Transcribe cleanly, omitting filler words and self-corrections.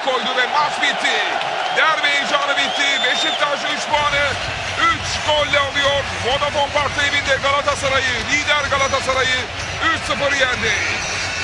koydu ve maç bitti. Derbi heyecanı bitti. Beşiktaş 3 puanı 3 golle alıyor. Vodafone Park evinde Galatasaray'ı, lider Galatasaray'ı 3-0 yendi.